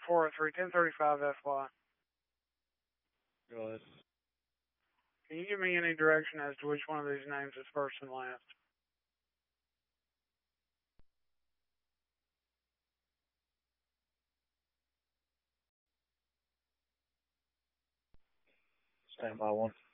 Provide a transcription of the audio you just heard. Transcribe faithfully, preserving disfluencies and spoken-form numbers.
four oh three, ten thirty-five F Y. Go ahead. Can you give me any direction as to which one of these names is first and last? Stand by one.